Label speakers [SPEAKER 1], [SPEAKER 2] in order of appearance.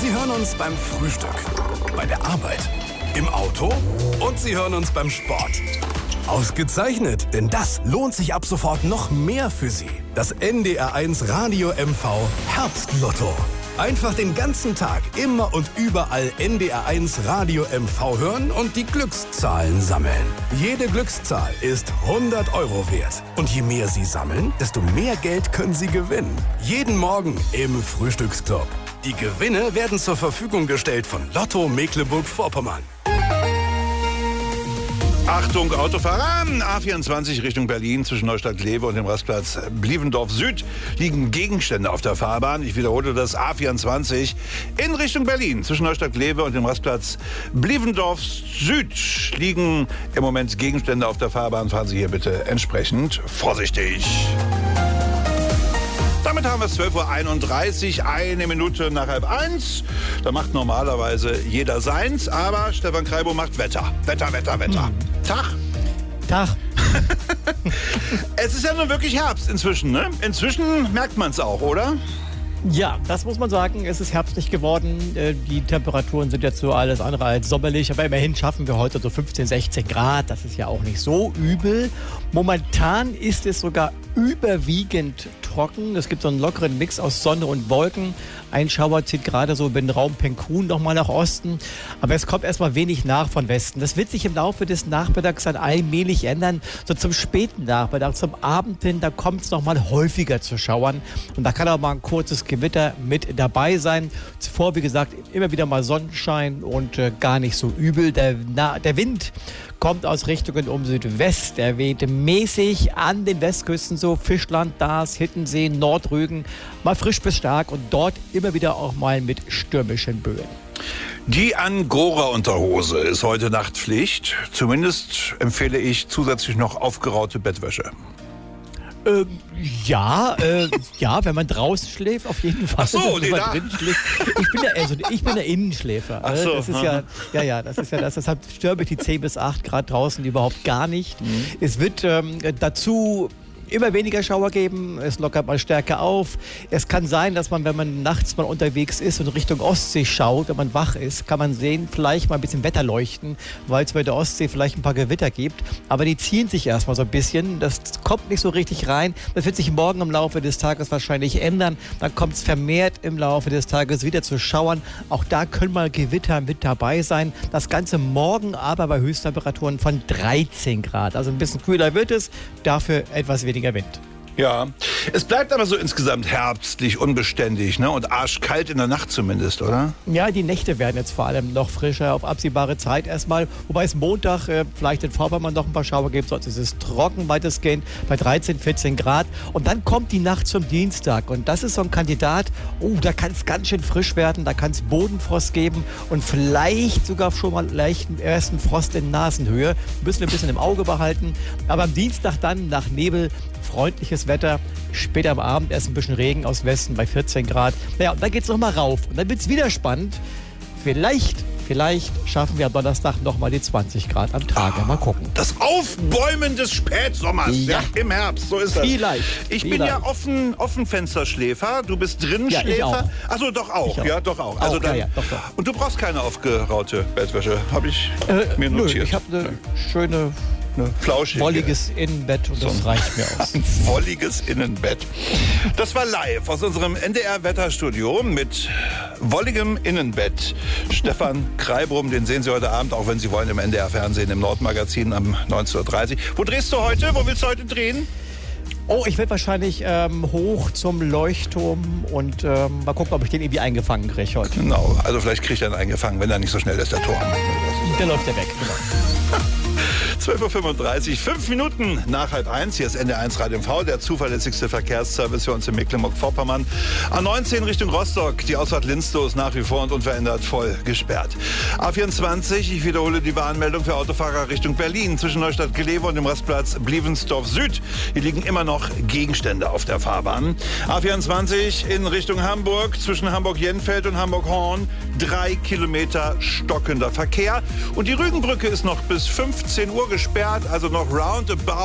[SPEAKER 1] Sie hören uns beim Frühstück, bei der Arbeit, im Auto und Sie hören uns beim Sport. Ausgezeichnet, denn das lohnt sich ab sofort noch mehr für Sie. Das NDR1 Radio MV Herbstlotto. Einfach den ganzen Tag, immer und überall NDR1 Radio MV hören und die Glückszahlen sammeln. Jede Glückszahl ist 100 € wert. Und je mehr Sie sammeln, desto mehr Geld können Sie gewinnen. Jeden Morgen im Frühstücksclub. Die Gewinne werden zur Verfügung gestellt von Lotto Mecklenburg-Vorpommern.
[SPEAKER 2] Achtung, Autofahrer! A24 Richtung Berlin zwischen Neustadt-Glewe und dem Rastplatz Blievendorf Süd liegen Gegenstände auf der Fahrbahn. Ich wiederhole das, A24 in Richtung Berlin zwischen Neustadt-Glewe und dem Rastplatz Blievendorf Süd liegen im Moment Gegenstände auf der Fahrbahn. Fahren Sie hier bitte entsprechend vorsichtig. Damit haben wir es 12:31 Uhr, eine Minute nach 12:30. Da macht normalerweise jeder seins, aber Stefan Kreibo macht Wetter. Wetter. Tag. Es ist ja nun wirklich Herbst inzwischen, ne? Inzwischen merkt man es auch, oder?
[SPEAKER 3] Ja, das muss man sagen. Es ist herbstlich geworden. Die Temperaturen sind jetzt so alles andere als sommerlich. Aber immerhin schaffen wir heute so 15, 16 Grad. Das ist ja auch nicht so übel. Momentan ist es sogar überwiegend trocken. Es gibt so einen lockeren Mix aus Sonne und Wolken. Ein Schauer zieht gerade so über den Raum Penkun nochmal nach Osten. Aber es kommt erstmal wenig nach von Westen. Das wird sich im Laufe des Nachmittags dann allmählich ändern. So zum späten Nachmittag, zum Abend hin, da kommt es nochmal häufiger zu Schauern. Und da kann auch mal ein kurzes Gewitter mit dabei sein. Zuvor, wie gesagt, immer wieder mal Sonnenschein und gar nicht so übel. Der Wind kommt aus Richtungen um Südwest. Er weht mäßig an den Westküsten, so Fischland, Daas, Hittensee, Nordrügen, mal frisch bis stark und dort immer wieder auch mal mit stürmischen Böen.
[SPEAKER 2] Die Angora-Unterhose ist heute Nacht Pflicht. Zumindest empfehle ich zusätzlich noch aufgeraute Bettwäsche.
[SPEAKER 3] Ja, wenn man draußen schläft, auf jeden Fall.
[SPEAKER 2] Ach so,
[SPEAKER 3] wenn man drin schläft. Ich bin der Innenschläfer.
[SPEAKER 2] Ach so,
[SPEAKER 3] das ist deshalb stören mich die 10 bis 8 Grad draußen überhaupt gar nicht. Es wird dazu immer weniger Schauer geben, es lockert mal stärker auf. Es kann sein, dass man, wenn man nachts mal unterwegs ist und Richtung Ostsee schaut, wenn man wach ist, kann man sehen, vielleicht mal ein bisschen Wetter leuchten, weil es bei der Ostsee vielleicht ein paar Gewitter gibt. Aber die ziehen sich erstmal so ein bisschen. Das kommt nicht so richtig rein. Das wird sich morgen im Laufe des Tages wahrscheinlich ändern. Dann kommt es vermehrt im Laufe des Tages wieder zu Schauern. Auch da können mal Gewitter mit dabei sein. Das Ganze morgen aber bei Höchsttemperaturen von 13 Grad. Also ein bisschen kühler wird es, dafür etwas weniger Wind.
[SPEAKER 2] Ja, es bleibt aber so insgesamt herbstlich, unbeständig, ne? Und arschkalt in der Nacht zumindest, oder?
[SPEAKER 3] Ja, die Nächte werden jetzt vor allem noch frischer auf absehbare Zeit erstmal. Wobei es Montag vielleicht in Vorpommern noch ein paar Schauer gibt, sonst ist es trocken weitestgehend bei 13, 14 Grad. Und dann kommt die Nacht zum Dienstag und das ist so ein Kandidat, da kann es ganz schön frisch werden, da kann es Bodenfrost geben und vielleicht sogar schon mal leichten ersten Frost in Nasenhöhe. Müssen wir ein bisschen im Auge behalten. Aber am Dienstag dann nach Nebel freundliches Wetter, später am Abend erst ein bisschen Regen aus Westen bei 14 Grad. Naja, und dann geht es nochmal rauf. Und dann wird es wieder spannend. Vielleicht schaffen wir am Donnerstag nochmal die 20 Grad am Tage. Mal gucken.
[SPEAKER 2] Das Aufbäumen des Spätsommers im Herbst, so ist das.
[SPEAKER 3] Vielleicht.
[SPEAKER 2] Ich bin ja Offenfensterschläfer, du bist Drinnenschläfer.
[SPEAKER 3] Ja, ich auch.
[SPEAKER 2] Achso, doch auch. Ja, doch auch.
[SPEAKER 3] Also dann, doch.
[SPEAKER 2] Und du brauchst keine aufgeraute Bettwäsche, habe ich mir notiert.
[SPEAKER 3] Nö, ich habe eine schöne
[SPEAKER 2] flauschige.
[SPEAKER 3] Wolliges Innenbett und das reicht mir aus.
[SPEAKER 2] Ein wolliges Innenbett. Das war live aus unserem NDR-Wetterstudio mit wolligem Innenbett. Stefan Kreibrum, den sehen Sie heute Abend, auch wenn Sie wollen, im NDR-Fernsehen, im Nordmagazin um 19:30 Uhr. Wo drehst du heute? Wo willst du heute drehen?
[SPEAKER 3] Ich werde wahrscheinlich hoch zum Leuchtturm und mal gucken, ob ich den irgendwie eingefangen kriege heute.
[SPEAKER 2] Genau, also vielleicht kriegt er ihn eingefangen, wenn er nicht so schnell ist, der Turm.
[SPEAKER 3] Der läuft ja weg, genau.
[SPEAKER 2] 12:35 Uhr, 5 Minuten nach 12:30. Hier ist NDR1 Radio MV, der zuverlässigste Verkehrsservice für uns in Mecklenburg-Vorpommern. A19 Richtung Rostock, die Ausfahrt Linstow ist nach wie vor und unverändert voll gesperrt. A24, ich wiederhole die Warnmeldung für Autofahrer Richtung Berlin zwischen Neustadt-Glewe und dem Rastplatz Blievensdorf Süd. Hier liegen immer noch Gegenstände auf der Fahrbahn. A24 in Richtung Hamburg zwischen Hamburg-Jenfeld und Hamburg-Horn. 3 Kilometer stockender Verkehr. Und die Rügenbrücke ist noch bis 15 Uhr gesperrt, also noch roundabout